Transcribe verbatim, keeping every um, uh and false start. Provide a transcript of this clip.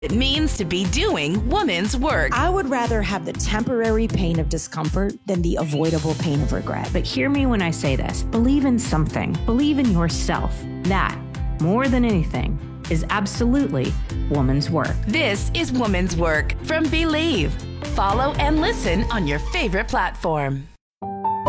It means to be doing woman's work. I would rather have the temporary pain of discomfort than the avoidable pain of regret. But hear me when I say this. Believe in something. Believe in yourself. That, more than anything, is absolutely woman's work. This is Woman's Work from Believe. Follow and listen on your favorite platform.